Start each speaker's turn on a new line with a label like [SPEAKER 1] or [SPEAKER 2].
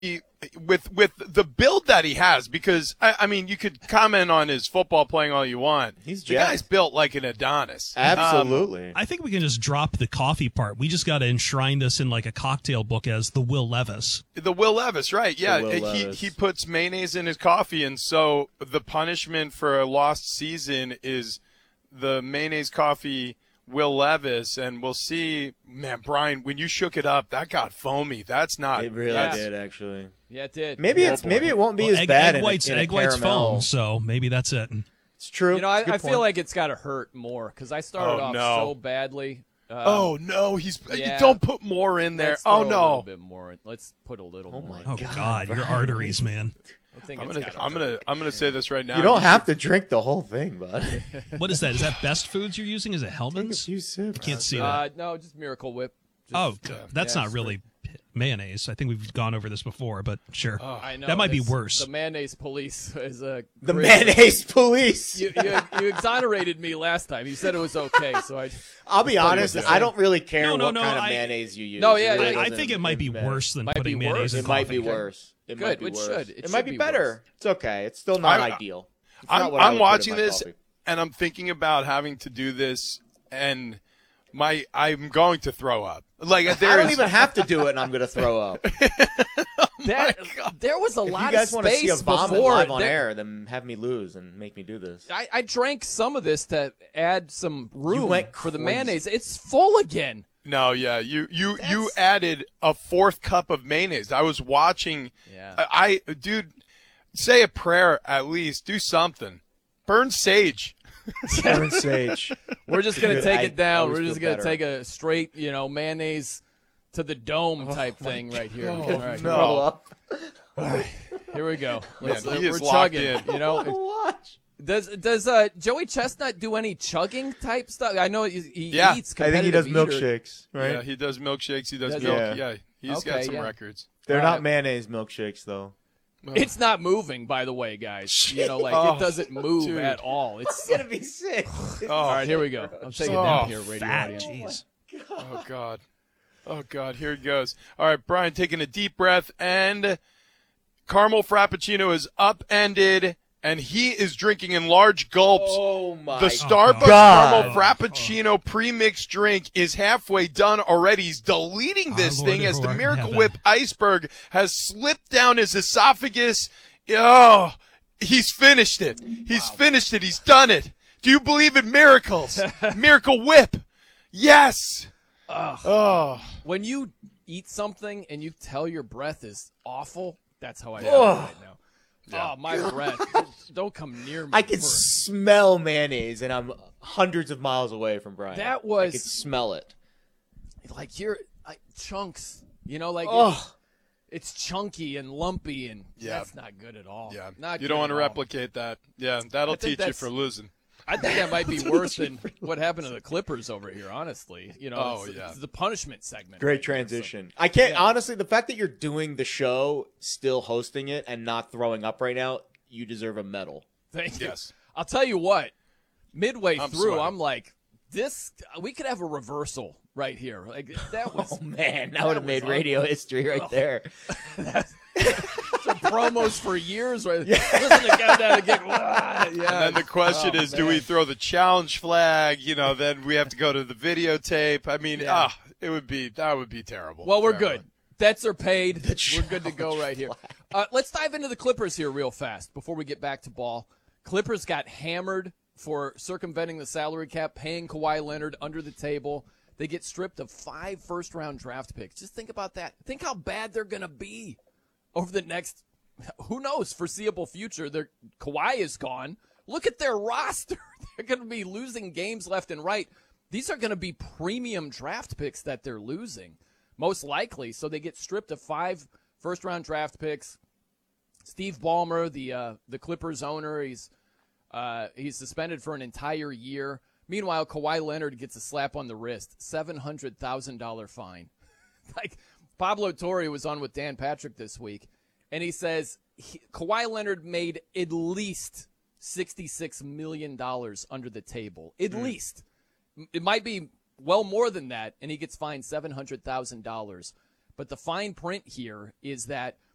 [SPEAKER 1] with the build that he has, because I mean, you could comment on his football playing all you want. The guy's built like an Adonis.
[SPEAKER 2] Absolutely.
[SPEAKER 3] I think we can just drop the coffee part. We just got to enshrine this in like a cocktail book as the Will Levis.
[SPEAKER 1] The Will Levis, right? Yeah,
[SPEAKER 2] Levis.
[SPEAKER 1] He puts mayonnaise in his coffee, and so the punishment for a lost season is the mayonnaise coffee Will Levis, and we'll see. Man, Brian, when you shook it up, that got foamy. That's not.
[SPEAKER 2] It really did, actually.
[SPEAKER 4] Yeah, it did.
[SPEAKER 2] Maybe it won't be as bad.
[SPEAKER 3] Egg white's foam, so maybe that's it.
[SPEAKER 2] It's true.
[SPEAKER 4] You know, I feel like it's got to hurt more because I started off so badly.
[SPEAKER 1] No, don't put more in there.
[SPEAKER 4] Let's throw a little bit more. Let's put a little more.
[SPEAKER 3] Oh God, your arteries, man.
[SPEAKER 1] I'm gonna say this right now.
[SPEAKER 2] You don't have to drink the whole thing, bud.
[SPEAKER 3] What is that? Is that Best Foods you're using? Is it Hellman's? I can't see that.
[SPEAKER 4] No, just Miracle Whip.
[SPEAKER 3] That's not really mayonnaise. I think we've gone over this before, but sure.
[SPEAKER 4] I know.
[SPEAKER 3] That might be worse.
[SPEAKER 4] The mayonnaise police is a
[SPEAKER 2] the mayonnaise police.
[SPEAKER 4] You exonerated me last time. You said it was okay, so
[SPEAKER 2] I'll be honest. I don't really care what kind of mayonnaise you use.
[SPEAKER 4] No, yeah,
[SPEAKER 3] I think it might be worse than putting mayonnaise in coffee.
[SPEAKER 2] It might be worse. It might be worse. It might be better.
[SPEAKER 4] Worse.
[SPEAKER 2] It's okay. It's still not ideal.
[SPEAKER 1] I'm watching this, and I'm thinking about having to do this, and I'm going to throw up. Like I don't
[SPEAKER 2] even have to do it, and I'm going to throw up.
[SPEAKER 4] There was a lot of space before.
[SPEAKER 2] If you guys want to see a vomit live on air, then have me lose and make me do this.
[SPEAKER 4] I drank some of this to add some room for the mayonnaise. It's full again.
[SPEAKER 1] No, yeah, you added a fourth cup of mayonnaise. I was watching.
[SPEAKER 4] Yeah.
[SPEAKER 1] Dude, say a prayer at least. Do something. Burn sage.
[SPEAKER 2] Burn sage.
[SPEAKER 4] We're just gonna take it down. We're just gonna take a straight, mayonnaise to the dome type thing right here.
[SPEAKER 1] Oh,
[SPEAKER 4] all right,
[SPEAKER 1] no.
[SPEAKER 4] All right, here we go. We're chugging.
[SPEAKER 2] Watch.
[SPEAKER 4] Does Joey Chestnut do any chugging type stuff? I know he eats.
[SPEAKER 2] I think he does milkshakes, right?
[SPEAKER 1] Yeah, he does milkshakes. He does milk. Yeah, he's got some records.
[SPEAKER 2] They're not mayonnaise milkshakes though.
[SPEAKER 4] It's not moving, by the way, guys. It doesn't move at all. It's
[SPEAKER 2] gonna be sick.
[SPEAKER 4] All right, here we go. I'm taking it down here, radio audience.
[SPEAKER 1] Oh God, here it goes. All right, Brian, taking a deep breath, and caramel frappuccino is upended, and he is drinking in large gulps.
[SPEAKER 2] Oh my!
[SPEAKER 1] The Starbucks caramel frappuccino pre-mixed drink is halfway done already. He's deleting this thing as the Miracle Whip iceberg has slipped down his esophagus. Oh, he's finished it. He's finished it. He's done it. Do you believe in miracles? Miracle Whip. Yes.
[SPEAKER 4] When you eat something and you tell your breath is awful, that's how I feel right now. Yeah. Oh, my breath. Don't come near me.
[SPEAKER 2] I can smell mayonnaise, and I'm hundreds of miles away from Brian. I can smell it.
[SPEAKER 4] Like you're chunks, it's chunky and lumpy, and that's not good at all.
[SPEAKER 1] Yeah, you don't want to replicate that. Yeah, that'll teach you for losing.
[SPEAKER 4] I think that might be worse than what happened to the Clippers over here, honestly. It's the punishment segment.
[SPEAKER 2] Great transition. I can't, honestly, the fact that you're doing the show, still hosting it, and not throwing up right now, you deserve a medal.
[SPEAKER 4] Thank you. Yes. I'll tell you what, midway through, I'm like, we could have a reversal right here. Like that was.
[SPEAKER 2] Oh, man, that would have made radio history right there.
[SPEAKER 4] Some promos for years, right? Listen to Countdown again.
[SPEAKER 1] And then the question is, do we throw the challenge flag? Then we have to go to the videotape. I mean, that would be terrible.
[SPEAKER 4] Well, we're good. Debts are paid. We're good to go right here. Let's dive into the Clippers here real fast before we get back to ball. Clippers got hammered for circumventing the salary cap, paying Kawhi Leonard under the table. They get stripped of 5 first-round draft picks. Just think about that. Think how bad they're going to be over the next, who knows, foreseeable future. Kawhi is gone. Look at their roster. They're going to be losing games left and right. These are going to be premium draft picks that they're losing, most likely. So they get stripped of 5 first-round draft picks. Steve Ballmer, the Clippers owner, he's suspended for an entire year. Meanwhile, Kawhi Leonard gets a slap on the wrist, $700,000 fine. Like, Pablo Torre was on with Dan Patrick this week, and he says Kawhi Leonard made at least $66 million under the table. At least. It might be well more than that, and he gets fined $700,000. But the fine print here is that